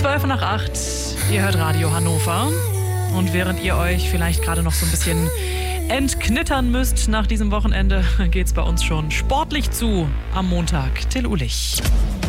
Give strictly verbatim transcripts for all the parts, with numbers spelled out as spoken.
zwölf nach acht, ihr hört Radio Hannover. Und während ihr euch vielleicht gerade noch so ein bisschen entknittern müsst nach diesem Wochenende, geht's bei uns schon sportlich zu am Montag. Till Ulich.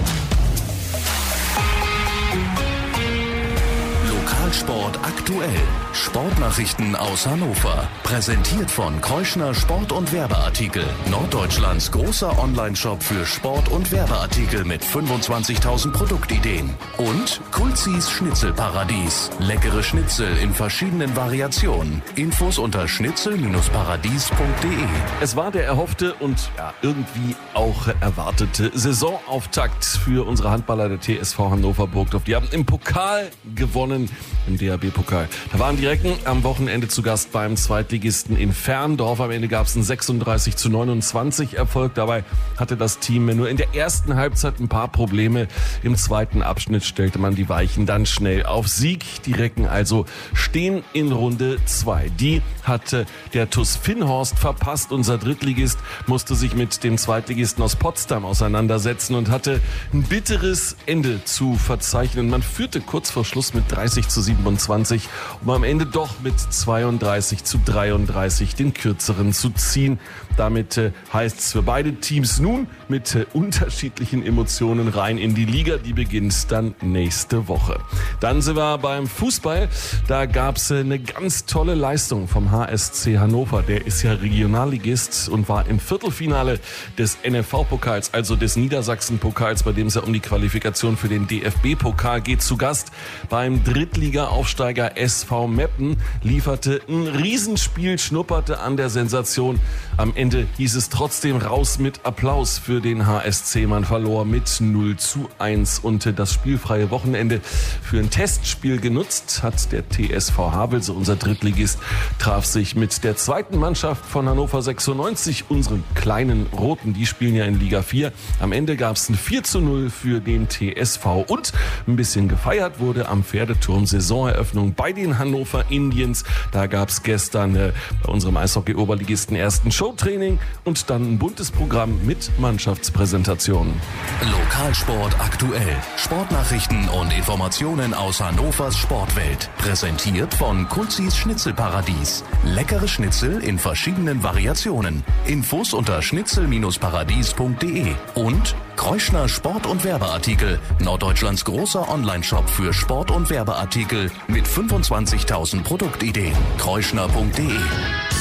Lokalsport aktuell. Sportnachrichten aus Hannover. Präsentiert von Kreuschner Sport- und Werbeartikel. Norddeutschlands großer Online-Shop für Sport- und Werbeartikel mit fünfundzwanzigtausend Produktideen. Und Kulzis Schnitzelparadies. Leckere Schnitzel in verschiedenen Variationen. Infos unter schnitzel paradies punkt de. Es war der erhoffte und ja, irgendwie auch erwartete Saisonauftakt für unsere Handballer der T S V Hannover Burgdorf. Die haben im Pokal gewonnen, im D H B-Pokal. Da waren die Recken am Wochenende zu Gast beim Zweitligisten in Ferndorf. Am Ende gab es einen sechsunddreißig zu neunundzwanzig Erfolg. Dabei hatte das Team nur in der ersten Halbzeit ein paar Probleme. Im zweiten Abschnitt stellte man die Weichen dann schnell auf Sieg. Die Recken also stehen in Runde zwei. Die hatte der T U S Finnhorst verpasst. Unser Drittligist musste sich mit dem Zweitligisten aus Potsdam auseinandersetzen und hatte ein bitteres Ende zu verzeichnen. Man führte kurz vor Schluss mit dreißig zu siebenundzwanzig, um am Ende doch mit zweiunddreißig zu dreiunddreißig den kürzeren zu ziehen. Damit äh, heißt es für beide Teams nun mit äh, unterschiedlichen Emotionen rein in die Liga. Die beginnt dann nächste Woche. Dann sind wir beim Fußball. Da gab es äh, eine ganz tolle Leistung vom H S C Hannover. Der ist ja Regionalligist und war im Viertelfinale des N F V-Pokals, also des Niedersachsen-Pokals, bei dem es ja um die Qualifikation für den D F B-Pokal geht, zu Gast beim Drittliga-Aufsteiger S V Meppen. Lieferte ein Riesenspiel, schnupperte an der Sensation. Am Ende hieß es trotzdem raus mit Applaus für den H S C. Man verlor mit null zu eins und das spielfreie Wochenende für ein Testspiel genutzt hat der T S V Havelse. Unser Drittligist traf sich mit der zweiten Mannschaft von Hannover sechsundneunzig, unseren kleinen Roten. Die spielen ja in Liga vier. Am Ende gab es ein vier zu null für den T S V und ein bisschen gefeiert wurde am Pferdeturm Saisoneröffnung bei den Hannover Indians. Da gab es gestern äh, bei unserem Eishockey-Oberligisten ersten Showtraining und dann ein buntes Programm mit Mannschaftspräsentationen. Lokalsport aktuell. Sportnachrichten und Informationen aus Hannovers Sportwelt. Präsentiert von Kulzis Schnitzelparadies. Leckere Schnitzel in verschiedenen Variationen. Infos unter schnitzel paradies punkt de. Und Kreuschner Sport- und Werbeartikel. Norddeutschlands großer Online-Shop für Sport- und Werbeartikel mit fünfundzwanzigtausend Produktideen. kreuschner punkt de.